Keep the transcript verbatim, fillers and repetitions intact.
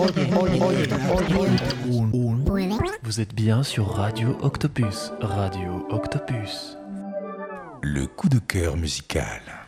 Vous êtes bien sur Radio Octopus. Radio Octopus. Le coup de cœur musical.